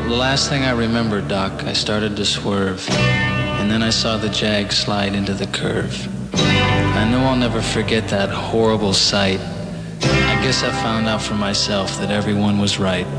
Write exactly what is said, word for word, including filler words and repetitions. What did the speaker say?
The last thing I remember, Doc, I started to swerve, and then I saw the Jag slide into the curve. I know I'll never forget that horrible sight. I guess I found out for myself that everyone was right.